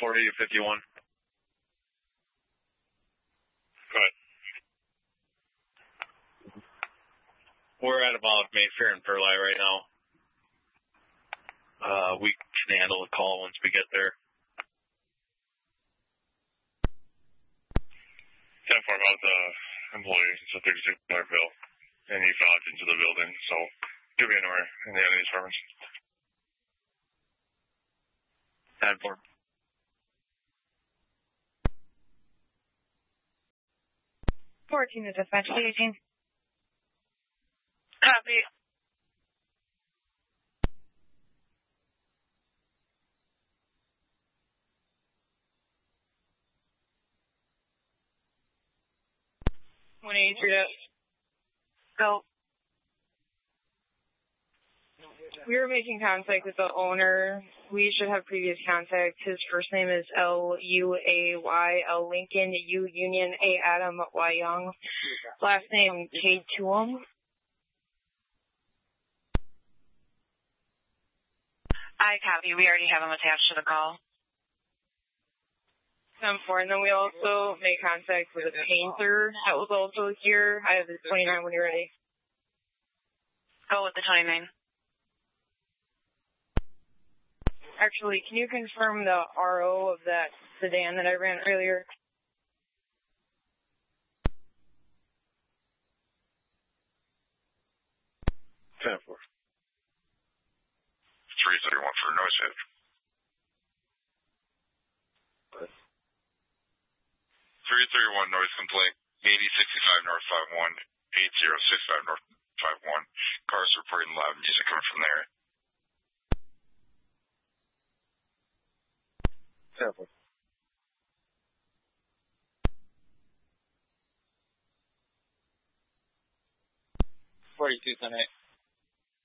40 to 51. Go ahead. We're at about Mayfair and Perli right now. We can handle a call once we get there. 10-4 about the employee. It's a $36 bill. And he filed into the building, so he'll be anywhere in the enemy's departments. 10-4. Fourteen is dispatch staging. Copy. Go. We were making contact with the owner. We should have previous contact. His first name is L-U-A-Y, L Lincoln, U Union, A Adam, Y Young. Last name Cade Tuum. I copy. We already have him attached to the call. 10-4, and then we also made contact with a painter that was also here. I have the 29 when you're ready. Go with the 29. Actually, can you confirm the RO of that sedan that I ran earlier? Ten four. 331 for noise hit. 331 noise complaint. 8065 North 51. 8065 North 51. Cars reporting loud music coming from there. 10-4. 42 10-8.